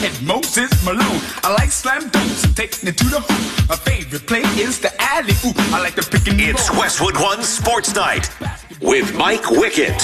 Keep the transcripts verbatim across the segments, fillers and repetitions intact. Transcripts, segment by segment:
head, Moses Malone. I like slam dunks and taking it to the hoop. My favorite play is the alley oop. I like the pick and roll. It's Westwood One Sports Night with Mike Wickett.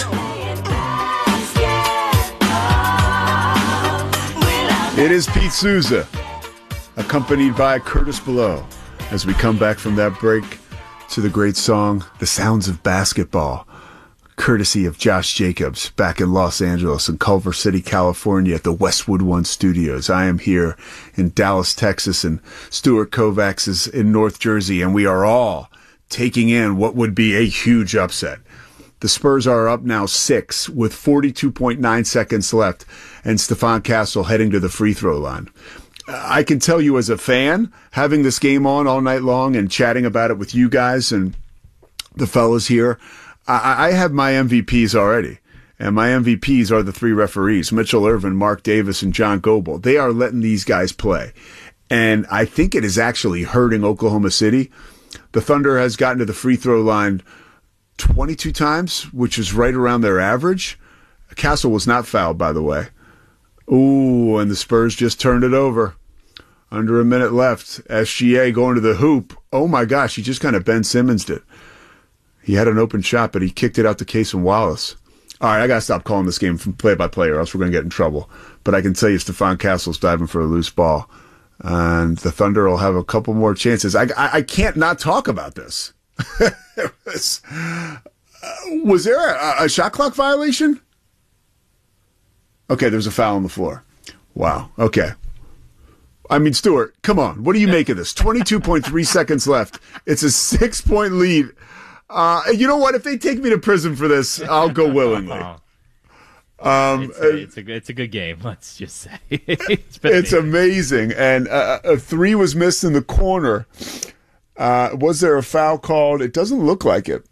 It is Pete Souza, accompanied by Curtis Blow, as we come back from that break to the great song, The Sounds of Basketball, courtesy of Josh Jacobs, back in Los Angeles and Culver City, California at the Westwood One Studios. I am here in Dallas, Texas, and Stuart Kovacs is in North Jersey, and we are all taking in what would be a huge upset. The Spurs are up now six with forty-two point nine seconds left, and Stephon Castle heading to the free throw line. I can tell you as a fan, having this game on all night long and chatting about it with you guys and the fellas here, I, I have my M V Ps already. And my M V Ps are the three referees, Mitchell Irvin, Mark Davis, and John Goebel. They are letting these guys play. And I think it is actually hurting Oklahoma City. The Thunder has gotten to the free throw line twenty-two times, which is right around their average. Castle was not fouled, by the way. Ooh, and the Spurs just turned it over. Under a minute left. S G A going to the hoop. Oh my gosh, he just kind of Ben Simmonsed it. He had an open shot, but he kicked it out to Cason Wallace. All right, I got to stop calling this game from play-by-play or else we're going to get in trouble. But I can tell you Stephon Castle's diving for a loose ball. And the Thunder will have a couple more chances. I, I, I can't not talk about this. was, uh, was there a, a shot clock violation? Okay, there's a foul on the floor. Wow. Okay. I mean, Stuart, come on. What do you make of this? twenty-two point three seconds left. It's a six-point lead. Uh, you know what? If they take me to prison for this, I'll go willingly. Um, it's, a, it's, a, it's a good game, let's just say. it's it's amazing. And uh, a three was missed in the corner. Uh, was there a foul called? It doesn't look like it.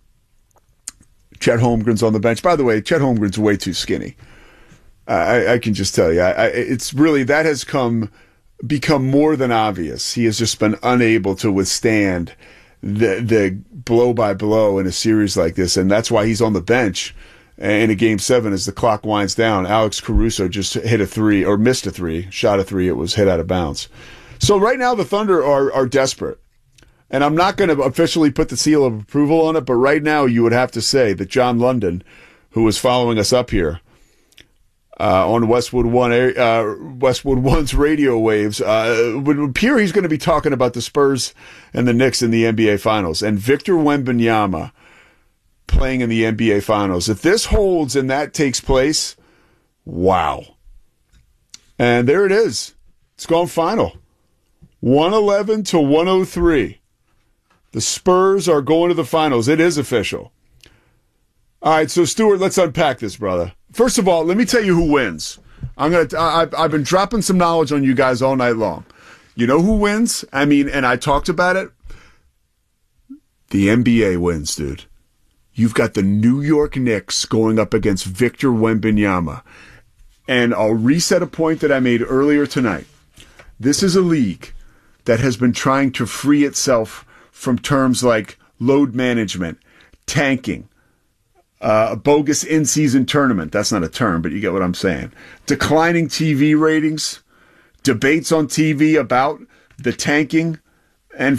Chet Holmgren's on the bench. By the way, Chet Holmgren's way too skinny. Uh, I, I can just tell you. I, I, it's really, that has come, become more than obvious. He has just been unable to withstand the, the blow by blow in a series like this. And that's why he's on the bench in a game seven as the clock winds down. Alex Caruso just hit a three, or missed a three, shot a three. It was hit out of bounds. So right now the Thunder are, are desperate. And I'm not going to officially put the seal of approval on it, but right now you would have to say that John London, who was following us up here uh, on Westwood One, uh, Westwood One's radio waves, uh, would appear he's going to be talking about the Spurs and the Knicks in the N B A Finals. And Victor Wembanyama playing in the N B A Finals. If this holds and that takes place, wow. And there it is. It's gone final. one eleven to one oh three. The Spurs are going to the finals. It is official. All right, so Stuart, let's unpack this, brother. First of all, let me tell you who wins. I'm gonna. I've, I've been dropping some knowledge on you guys all night long. You know who wins? I mean, and I talked about it. The N B A wins, dude. You've got the New York Knicks going up against Victor Wembanyama. And I'll reset a point that I made earlier tonight. This is a league that has been trying to free itself from terms like load management, tanking, uh, a bogus in-season tournament. That's not a term, but you get what I'm saying. Declining T V ratings, debates on T V about the tanking